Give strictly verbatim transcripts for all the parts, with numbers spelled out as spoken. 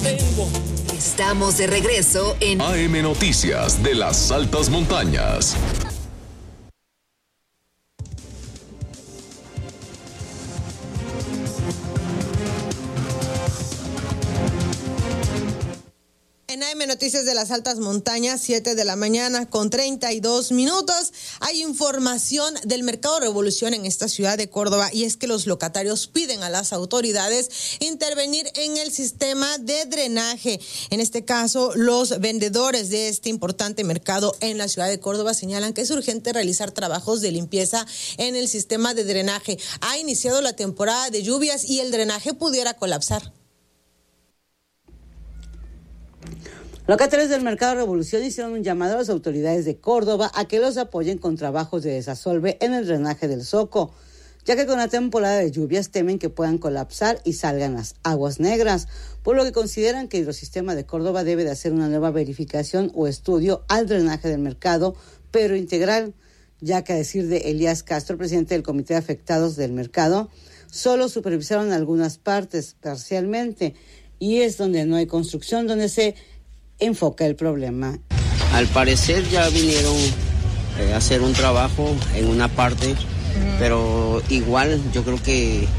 tengo. Estamos de regreso en A M Noticias de las Altas Montañas. En A M Noticias de las Altas Montañas, siete de la mañana con treinta y dos minutos. Hay información del Mercado Revolución en esta ciudad de Córdoba, y es que los locatarios piden a las autoridades intervenir en el sistema de drenaje. En este caso, los vendedores de este importante mercado en la ciudad de Córdoba señalan que es urgente realizar trabajos de limpieza en el sistema de drenaje. Ha iniciado la temporada de lluvias y el drenaje pudiera colapsar. Locatarios del Mercado Revolución hicieron un llamado a las autoridades de Córdoba a que los apoyen con trabajos de desasolve en el drenaje del Zoco, ya que con la temporada de lluvias temen que puedan colapsar y salgan las aguas negras, por lo que consideran que Hidrosistema de Córdoba debe de hacer una nueva verificación o estudio al drenaje del mercado, pero integral, ya que a decir de Elías Castro, presidente del Comité de Afectados del Mercado, solo supervisaron algunas partes parcialmente, y es donde no hay construcción, donde se enfoca el problema. Al parecer ya vinieron eh, a hacer un trabajo en una parte, uh-huh. pero igual yo creo que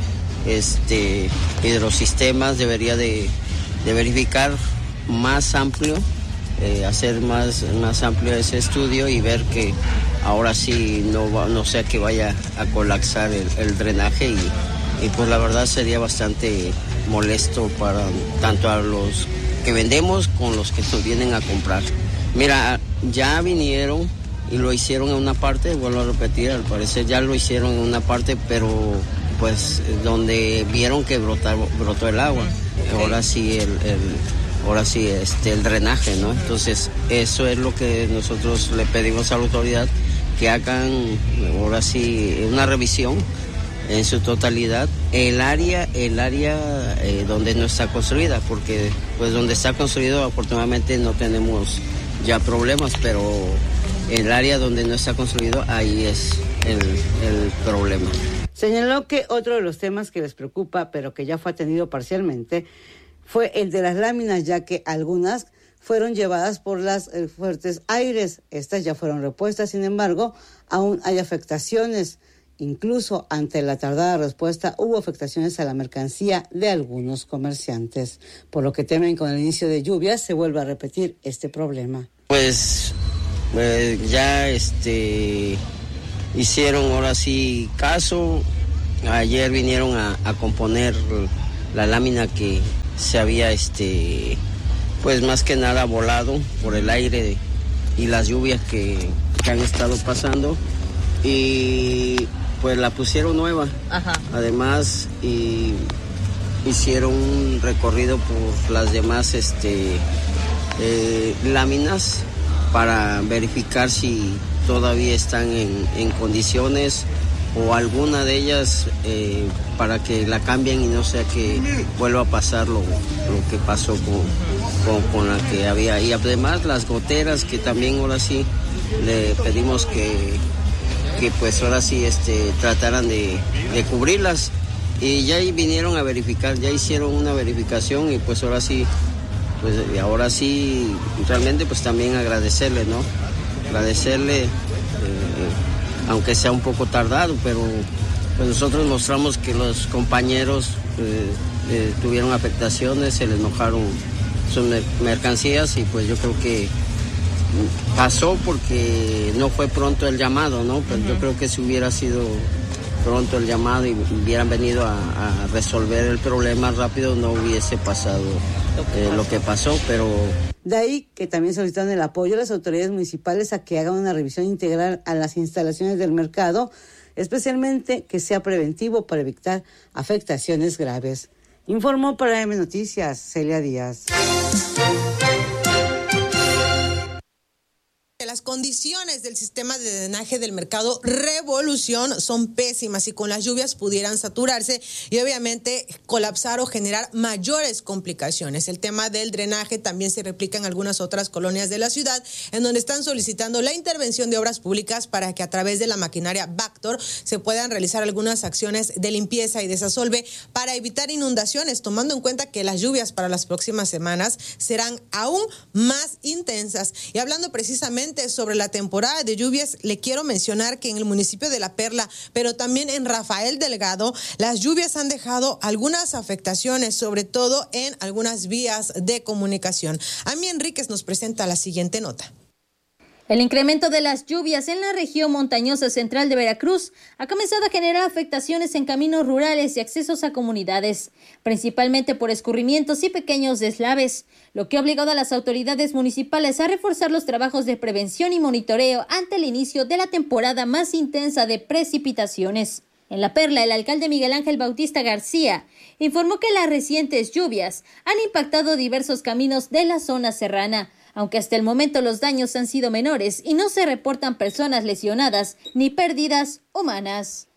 este Hidrosistemas debería de, de verificar más amplio, eh, hacer más, más amplio ese estudio y ver que ahora sí no, va, no sea que vaya a colapsar el, el drenaje y, y pues la verdad sería bastante molesto para tanto a los que vendemos con los que nos vienen a comprar. Mira, ya vinieron y lo hicieron en una parte, vuelvo a repetir, al parecer ya lo hicieron en una parte, pero pues donde vieron que brotó, brotó el agua, okay. ahora sí el, el ahora sí este el drenaje, ¿no? Entonces eso es lo que nosotros le pedimos a la autoridad, que hagan ahora sí una revisión en su totalidad el área el área eh, donde no está construida, porque pues donde está construido afortunadamente no tenemos ya problemas, pero el área donde no está construido, ahí es el, el problema. Señaló que otro de los temas que les preocupa, pero que ya fue atendido parcialmente, fue el de las láminas, ya que algunas fueron llevadas por las eh, fuertes aires. Estas ya fueron repuestas, sin embargo, aún hay afectaciones. Incluso ante la tardada respuesta hubo afectaciones a la mercancía de algunos comerciantes, por lo que temen con el inicio de lluvias se vuelva a repetir este problema. Pues eh, ya este hicieron ahora sí caso. Ayer vinieron a, a componer la lámina que se había este pues más que nada volado por el aire y las lluvias que, que han estado pasando, y pues la pusieron nueva. Ajá. Además, y hicieron un recorrido por las demás este, eh, láminas para verificar si todavía están en, en condiciones, o alguna de ellas eh, para que la cambien y no sea que vuelva a pasar lo, lo que pasó con, con, con la que había. Y además las goteras, que también ahora sí le pedimos que que pues ahora sí este trataran de, de cubrirlas, y ya vinieron a verificar, ya hicieron una verificación, y pues ahora sí, pues y ahora sí realmente pues también agradecerle, ¿no? Agradecerle, eh, aunque sea un poco tardado, pero pues nosotros mostramos que los compañeros eh, eh, tuvieron afectaciones, se les enojaron sus mercancías, y pues yo creo que pasó porque no fue pronto el llamado, ¿no? Pero uh-huh. yo creo que si hubiera sido pronto el llamado y hubieran venido a, a resolver el problema rápido, no hubiese pasado eh, lo que pasó, pero... De ahí que también solicitaron el apoyo a las autoridades municipales a que hagan una revisión integral a las instalaciones del mercado, especialmente que sea preventivo para evitar afectaciones graves. Informó para A M Noticias, Celia Díaz. Las condiciones condiciones del sistema de drenaje del mercado Revolución son pésimas y con las lluvias pudieran saturarse y obviamente colapsar o generar mayores complicaciones. El tema del drenaje también se replica en algunas otras colonias de la ciudad, en donde están solicitando la intervención de obras públicas para que a través de la maquinaria Vactor se puedan realizar algunas acciones de limpieza y desasolve para evitar inundaciones, tomando en cuenta que las lluvias para las próximas semanas serán aún más intensas. Y hablando precisamente sobre la temporada de lluvias, le quiero mencionar que en el municipio de La Perla, pero también en Rafael Delgado, las lluvias han dejado algunas afectaciones, sobre todo en algunas vías de comunicación. Ami Enríquez nos presenta la siguiente nota. El incremento de las lluvias en la región montañosa central de Veracruz ha comenzado a generar afectaciones en caminos rurales y accesos a comunidades, principalmente por escurrimientos y pequeños deslaves, lo que ha obligado a las autoridades municipales a reforzar los trabajos de prevención y monitoreo ante el inicio de la temporada más intensa de precipitaciones. En La Perla, el alcalde Miguel Ángel Bautista García informó que las recientes lluvias han impactado diversos caminos de la zona serrana, aunque hasta el momento los daños han sido menores y no se reportan personas lesionadas ni pérdidas humanas.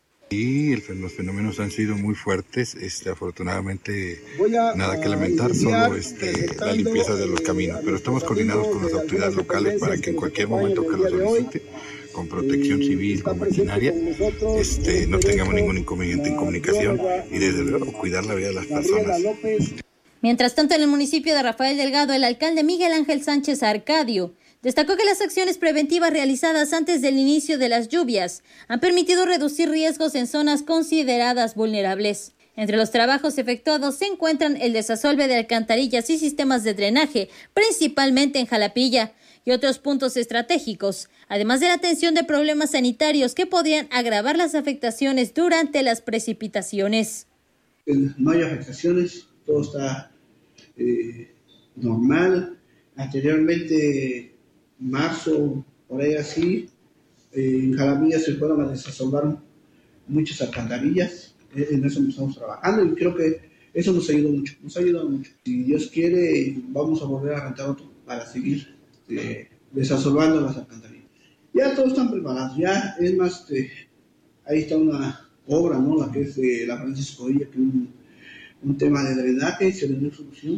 Y los fenómenos han sido muy fuertes, este, afortunadamente nada que lamentar, solo este, la limpieza de los caminos, pero estamos coordinados con las autoridades locales para que en cualquier momento que lo solicite, con protección civil, con maquinaria, este, no tengamos ningún inconveniente en comunicación y desde luego cuidar la vida de las personas. Mientras tanto, en el municipio de Rafael Delgado, el alcalde Miguel Ángel Sánchez Arcadio destacó que las acciones preventivas realizadas antes del inicio de las lluvias han permitido reducir riesgos en zonas consideradas vulnerables. Entre los trabajos efectuados se encuentran el desasolve de alcantarillas y sistemas de drenaje, principalmente en Jalapilla, y otros puntos estratégicos, además de la atención de problemas sanitarios que podrían agravar las afectaciones durante las precipitaciones. No hay afectaciones, todo está eh, normal. Anteriormente, marzo, por ahí así, eh, en Jalapilla se fueron a desasolvar muchas alcantarillas. Eh, en eso estamos trabajando y creo que eso nos ayudó mucho, nos ha ayudado mucho. Si Dios quiere, vamos a volver a rentar otro para seguir eh, desasolvando las alcantarillas. Ya todos están preparados, ya es más, eh, ahí está una obra, ¿no? La que es de la Francisco Villa, que es un, un tema de drenaje, se le dio solución,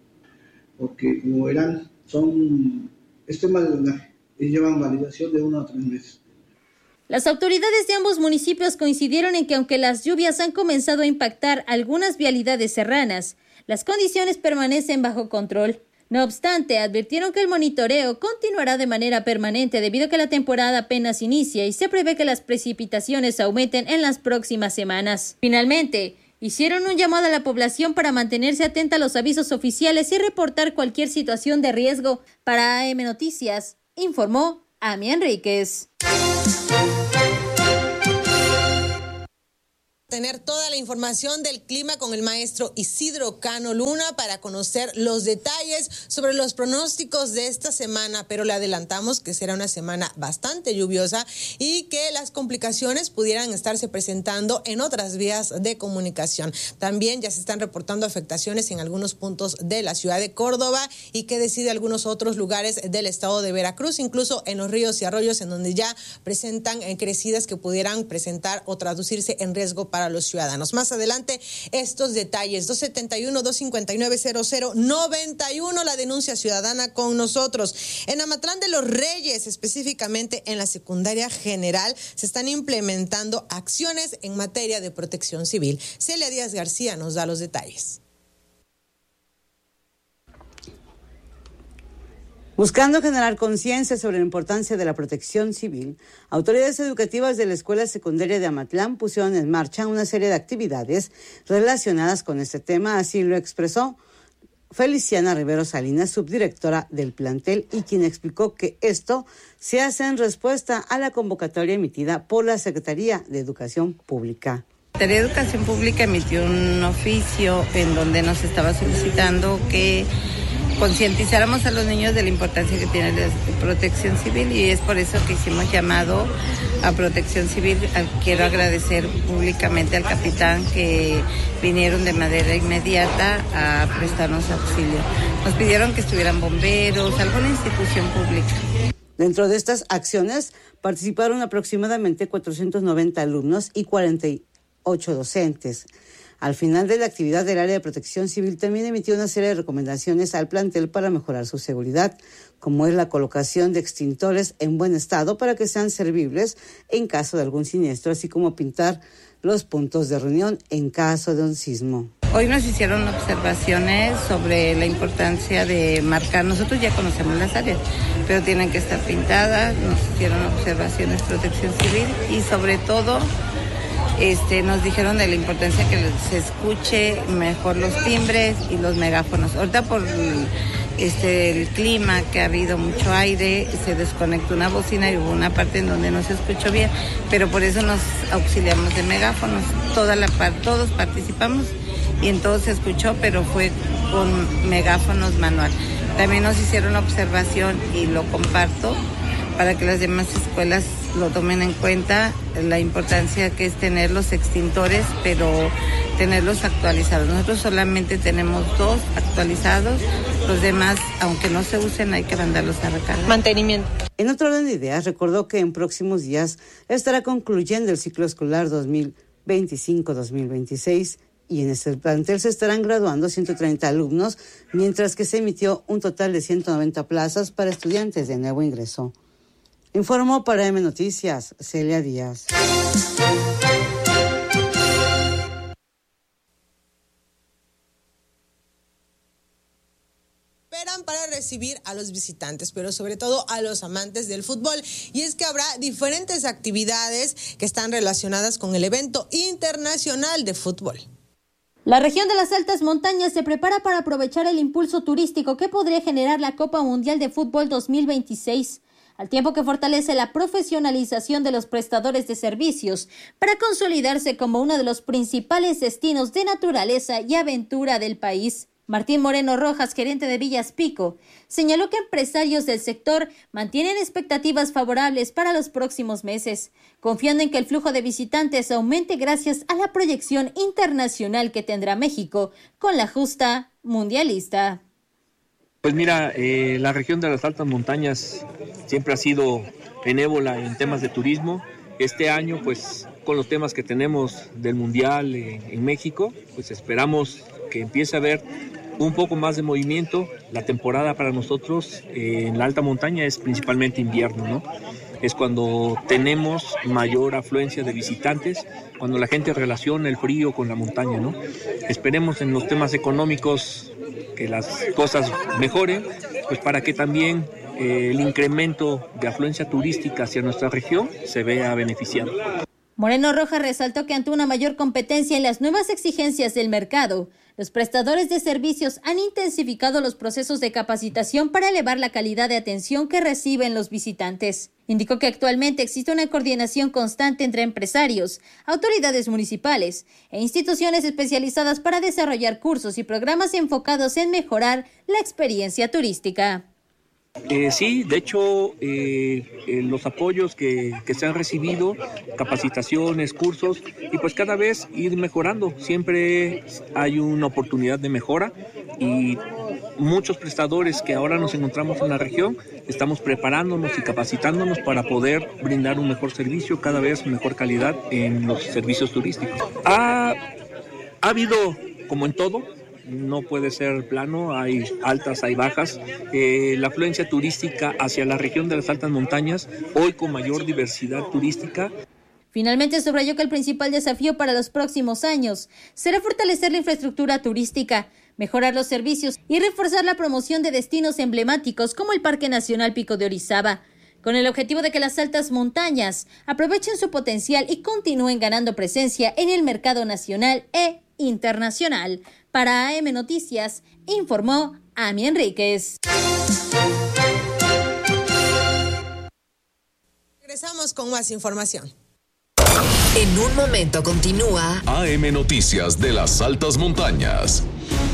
porque como eran, son, es tema de drenaje, y llevan validación de uno a tres meses. Las autoridades de ambos municipios coincidieron en que aunque las lluvias han comenzado a impactar algunas vialidades serranas, las condiciones permanecen bajo control. No obstante, advirtieron que el monitoreo continuará de manera permanente debido a que la temporada apenas inicia y se prevé que las precipitaciones aumenten en las próximas semanas. Finalmente, hicieron un llamado a la población para mantenerse atenta a los avisos oficiales y reportar cualquier situación de riesgo. Para A M Noticias, informó Ami Enríquez. Tener toda la información del clima con el maestro Isidro Cano Luna para conocer los detalles sobre los pronósticos de esta semana, pero le adelantamos que será una semana bastante lluviosa y que las complicaciones pudieran estarse presentando en otras vías de comunicación. También ya se están reportando afectaciones en algunos puntos de la ciudad de Córdoba y que decide algunos otros lugares del estado de Veracruz, incluso en los ríos y arroyos en donde ya presentan crecidas que pudieran presentar o traducirse en riesgo para los ciudadanos. Más adelante, estos detalles. dos setenta y uno, dos cincuenta y nueve, cero cero noventa y uno, la denuncia ciudadana con nosotros. En Amatlán de los Reyes, específicamente en la secundaria general, se están implementando acciones en materia de protección civil. Celia Díaz García nos da los detalles. Buscando generar conciencia sobre la importancia de la protección civil, autoridades educativas de la Escuela Secundaria de Amatlán pusieron en marcha una serie de actividades relacionadas con este tema, así lo expresó Feliciana Rivero Salinas, subdirectora del plantel, y quien explicó que esto se hace en respuesta a la convocatoria emitida por la Secretaría de Educación Pública. La Secretaría de Educación Pública emitió un oficio en donde nos estaba solicitando que concientizáramos a los niños de la importancia que tiene la protección civil, y es por eso que hicimos llamado a protección civil. Quiero agradecer públicamente al capitán que vinieron de manera inmediata a prestarnos auxilio. Nos pidieron que estuvieran bomberos, alguna institución pública. Dentro de estas acciones participaron aproximadamente cuatrocientos noventa alumnos y cuarenta y ocho docentes. Al final de la actividad, del área de protección civil también emitió una serie de recomendaciones al plantel para mejorar su seguridad, como es la colocación de extintores en buen estado para que sean servibles en caso de algún siniestro, así como pintar los puntos de reunión en caso de un sismo. Hoy nos hicieron observaciones sobre la importancia de marcar. Nosotros ya conocemos las áreas, pero tienen que estar pintadas. Nos hicieron observaciones protección civil y sobre todo este, nos dijeron de la importancia que se escuche mejor los timbres y los megáfonos. Ahorita por este, el clima, que ha habido mucho aire, se desconectó una bocina y hubo una parte en donde no se escuchó bien, pero por eso nos auxiliamos de megáfonos. Toda la par, todos participamos y en todo se escuchó, pero fue con megáfonos manual. También nos hicieron observación y lo comparto para que las demás escuelas lo tomen en cuenta, la importancia que es tener los extintores, pero tenerlos actualizados. Nosotros solamente tenemos dos actualizados, los demás, aunque no se usen, hay que mandarlos a recargar. Mantenimiento. En otro orden de ideas, recordó que en próximos días estará concluyendo el ciclo escolar dos mil veinticinco dos mil veintiséis y en este plantel se estarán graduando ciento treinta alumnos, mientras que se emitió un total de ciento noventa plazas para estudiantes de nuevo ingreso. Informó para M Noticias, Celia Díaz. Esperan para recibir a los visitantes, pero sobre todo a los amantes del fútbol. Y es que habrá diferentes actividades que están relacionadas con el evento internacional de fútbol. La región de las altas montañas se prepara para aprovechar el impulso turístico que podría generar la Copa Mundial de Fútbol dos mil veintiséis. Al tiempo que fortalece la profesionalización de los prestadores de servicios para consolidarse como uno de los principales destinos de naturaleza y aventura del país. Martín Moreno Rojas, gerente de Villas Pico, señaló que empresarios del sector mantienen expectativas favorables para los próximos meses, confiando en que el flujo de visitantes aumente gracias a la proyección internacional que tendrá México con la justa mundialista. Pues mira, eh, la región de las altas montañas siempre ha sido benévola en temas de turismo. Este año, pues, con los temas que tenemos del Mundial en, en México, pues esperamos que empiece a haber un poco más de movimiento. La temporada para nosotros eh, en la alta montaña es principalmente invierno, ¿no? Es cuando tenemos mayor afluencia de visitantes, cuando la gente relaciona el frío con la montaña, ¿no? Esperemos en los temas económicos que las cosas mejoren, pues para que también eh, el incremento de afluencia turística hacia nuestra región se vea beneficiado. Moreno Rojas resaltó que ante una mayor competencia y las nuevas exigencias del mercado, los prestadores de servicios han intensificado los procesos de capacitación para elevar la calidad de atención que reciben los visitantes. Indicó que actualmente existe una coordinación constante entre empresarios, autoridades municipales e instituciones especializadas para desarrollar cursos y programas enfocados en mejorar la experiencia turística. Eh, sí, de hecho, eh, eh, los apoyos que, que se han recibido, capacitaciones, cursos, y pues cada vez ir mejorando. Siempre hay una oportunidad de mejora y muchos prestadores que ahora nos encontramos en la región, estamos preparándonos y capacitándonos para poder brindar un mejor servicio, cada vez mejor calidad en los servicios turísticos. Ha, ha habido, como en todo, no puede ser plano, hay altas, hay bajas. Eh, la afluencia turística hacia la región de las altas montañas, hoy con mayor diversidad turística. Finalmente subrayó que el principal desafío para los próximos años será fortalecer la infraestructura turística, mejorar los servicios y reforzar la promoción de destinos emblemáticos como el Parque Nacional Pico de Orizaba, con el objetivo de que las altas montañas aprovechen su potencial y continúen ganando presencia en el mercado nacional e internacional. Para A M Noticias, informó Ami Enríquez. Regresamos con más información. En un momento continúa A M Noticias de las altas montañas.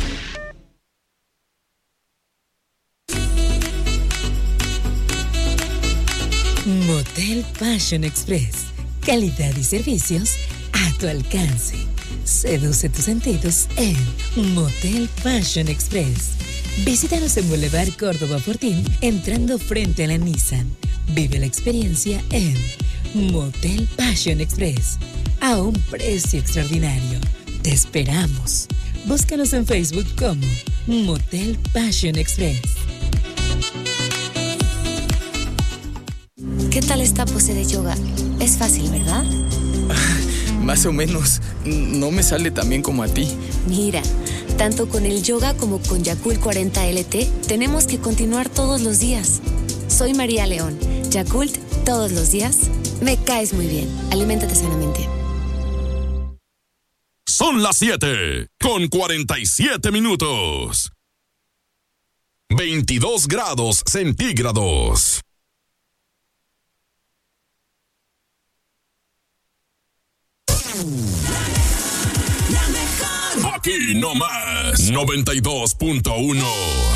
Motel Fashion Express. Calidad y servicios a tu alcance. Seduce tus sentidos en Motel Fashion Express. Visítanos en Boulevard Córdoba Fortín, entrando frente a la Nissan. Vive la experiencia en Motel Passion Express a un precio extraordinario. Te esperamos. Búscanos en Facebook como Motel Passion Express. ¿Qué tal esta pose de yoga? Es fácil, ¿verdad? Más o menos. No me sale tan bien como a ti. Mira, tanto con el yoga como con Yakult cuarenta L T, tenemos que continuar todos los días. Soy María León. Yakult, todos los días. Me caes muy bien. Aliméntate sanamente. Son las siete con cuarenta y siete minutos. veintidós grados centígrados. Aquí nomás, noventa y dos punto uno.